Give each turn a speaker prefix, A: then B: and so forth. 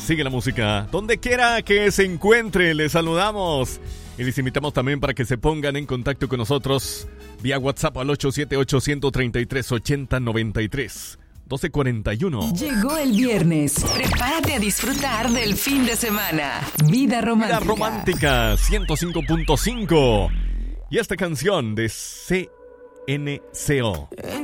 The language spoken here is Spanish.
A: sigue la música. Donde quiera que se encuentre, les saludamos. Y les invitamos también para que se pongan en contacto con nosotros vía WhatsApp al 878-133-8093. 12:41.
B: Llegó el viernes. Prepárate a disfrutar del fin de semana. Vida Romántica.
A: Vida Romántica 105.5. Y esta canción de CNCO.